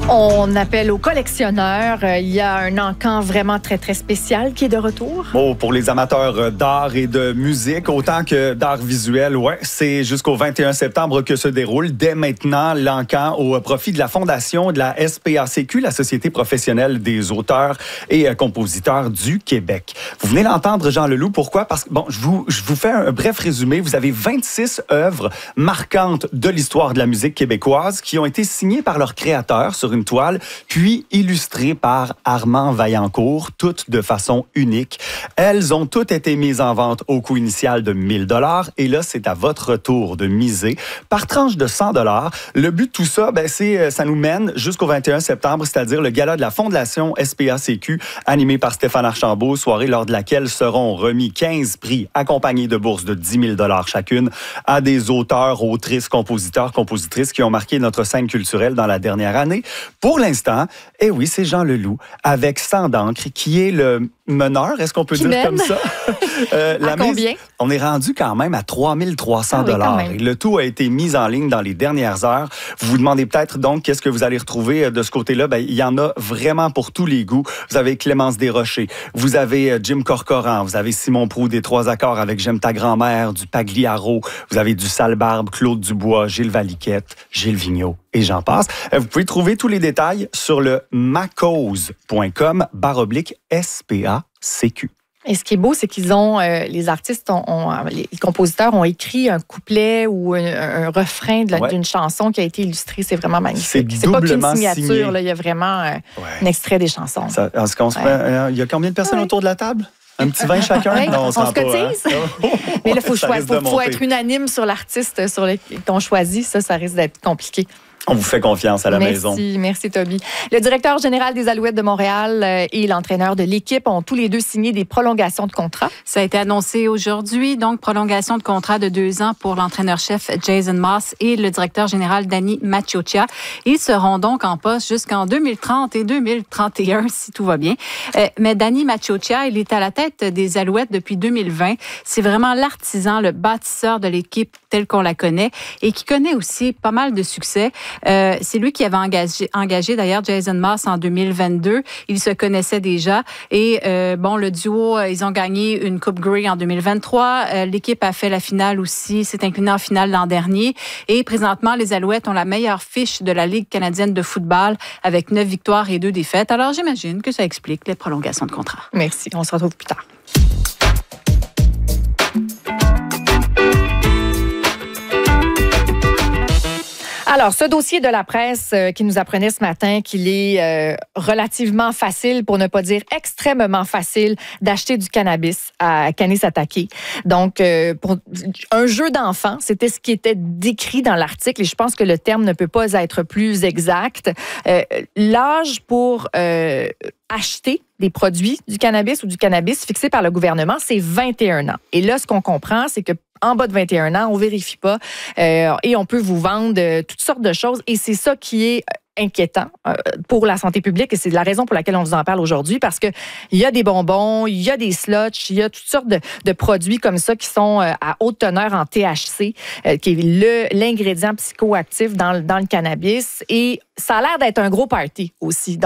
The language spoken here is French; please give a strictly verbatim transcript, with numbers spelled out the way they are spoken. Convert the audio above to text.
On appelle aux collectionneurs. Il y a un encan vraiment très, très spécial qui est de retour. Oh, pour les amateurs d'art et de musique, autant que d'art visuel, ouais, c'est jusqu'au vingt et un septembre que se déroule dès maintenant l'encan au profit de la Fondation de la S P A C Q, la Société professionnelle des auteurs et compositeurs du Québec. Vous venez d'entendre Jean Leloup. Pourquoi? Parce que, bon, je vous, je vous fais un bref résumé. Vous avez vingt-six œuvres marquantes de l'histoire de la musique québécoise qui ont été signées par leurs créateurs sur une toile, puis illustrées par Armand Vaillancourt, toutes de façon unique. Elles ont toutes été mises en vente au coût initial de mille dollars et là, c'est à votre tour de miser par tranche de cent dollars. Le but de tout ça, ben, c'est, ça nous mène jusqu'au vingt et un septembre, c'est-à-dire le gala de la Fondation S P A C Q, animé par Stéphane Archambault, soirée lors de laquelle seront remis quinze prix accompagnés de bourses de dix mille dollars chacune à des auteurs, autrices, compositeurs, compositrices qui ont marqué notre scène culturelle dans la dernière année. Pour l'instant, eh oui, c'est Jean Leloup avec Sang d'encre qui est le meneur, est-ce qu'on peut qui dire mène. comme ça? euh, à la combien? mise, on est rendu quand même à trois mille trois cents dollars. Ah oui, le tout a été mis en ligne dans les dernières heures. Vous vous demandez peut-être donc qu'est-ce que vous allez retrouver de ce côté-là? Ben, il y en a vraiment pour tous les goûts. Vous avez Clémence Desrochers, vous avez Jim Corcoran, vous avez Simon Proulx des Trois Accords avec J'aime ta grand-mère, du Pagliaro, vous avez du Sale-Barbe, Claude Dubois, Gilles Valiquette, Gilles Vigneault et j'en passe. Vous pouvez trouver tous les détails sur le macause point com barre oblique S P A C Q. Et ce qui est beau, c'est qu'ils ont, euh, les artistes, ont, ont, les compositeurs ont écrit un couplet ou un, un refrain de la, ouais. d'une chanson qui a été illustrée. C'est vraiment magnifique. C'est, c'est pas qu'une signature, signature, là, il y a vraiment euh, ouais. un extrait des chansons. Ça, en ce qu'on se ouais. fait, il y a combien de personnes ouais. autour de la table? Un petit vin chacun? Oui, non, on, on se cotise. Hein? Mais là, il faut, faut, faut être unanime sur l'artiste sur le, qu'on choisit. Ça, ça risque d'être compliqué. On vous fait confiance à la merci, maison. Merci, merci Toby. Le directeur général des Alouettes de Montréal et l'entraîneur de l'équipe ont tous les deux signé des prolongations de contrat. Ça a été annoncé aujourd'hui, donc prolongation de contrat de deux ans pour l'entraîneur-chef Jason Maas et le directeur général Danny Maciocia. Ils seront donc en poste jusqu'en deux mille trente et deux mille trente et un, si tout va bien. Euh, mais Danny Maciocia, il est à la tête des Alouettes depuis deux mille vingt. C'est vraiment l'artisan, le bâtisseur de l'équipe telle qu'on la connaît et qui connaît aussi pas mal de succès. Euh, c'est lui qui avait engagé, engagé d'ailleurs Jason Maas en deux mille vingt-deux. Ils se connaissaient déjà. Et euh, bon, le duo, ils ont gagné une Coupe Grey en deux mille vingt-trois. Euh, l'équipe a fait la finale aussi, s'est inclinée en finale l'an dernier. Et présentement, les Alouettes ont la meilleure fiche de la Ligue canadienne de football avec neuf victoires et deux défaites. Alors, j'imagine que ça explique les prolongations de contrat. Merci. On se retrouve plus tard. Alors, ce dossier de la presse euh, qui nous apprenait ce matin qu'il est euh, relativement facile, pour ne pas dire extrêmement facile, d'acheter du cannabis à Kanesatake. Donc, euh, pour un jeu d'enfant, c'était ce qui était décrit dans l'article et je pense que le terme ne peut pas être plus exact. Euh, l'âge pour euh, acheter des produits du cannabis ou du cannabis fixé par le gouvernement, c'est vingt et un ans. Et là, ce qu'on comprend, c'est que en bas de vingt et un ans, on vérifie pas euh, et on peut vous vendre euh, toutes sortes de choses. Et c'est ça qui est inquiétant euh, pour la santé publique et c'est la raison pour laquelle on vous en parle aujourd'hui parce que il y a des bonbons, il y a des slushs, il y a toutes sortes de, de produits comme ça qui sont euh, à haute teneur en T H C, euh, qui est le, l'ingrédient psychoactif dans, dans le cannabis et ça a l'air d'être un gros party aussi.